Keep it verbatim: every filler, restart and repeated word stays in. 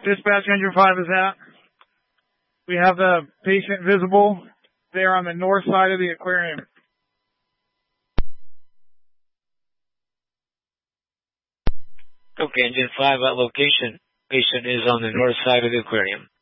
Dispatch Engine five is out. We have the patient visible there on the north side of the aquarium. Okay, Engine five at location. Patient is on the north side of the aquarium.